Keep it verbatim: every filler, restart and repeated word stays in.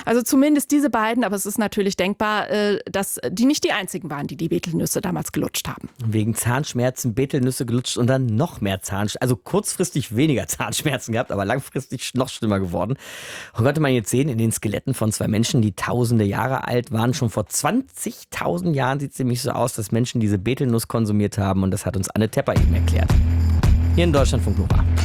Also zumindest diese beiden, aber es ist natürlich denkbar, äh, dass die nicht die einzigen waren, die die Betelnüsse damals gelutscht haben. Wegen Zahnschmerzen Betelnüsse gelutscht und dann noch mehr Zahnschmerzen, also kurzfristig weniger Zahnschmerzen gehabt, aber langfristig noch schlimmer geworden. Und konnte man jetzt sehen in den Skeletten von zwei Menschen, die tausende Jahre alt waren. Schon vor zwanzigtausend Jahren sieht es nämlich so aus, dass Menschen diese Betelnuss konsumiert haben und das hat uns Anne Tepper eben erklärt. Hier in Deutschlandfunk Nova.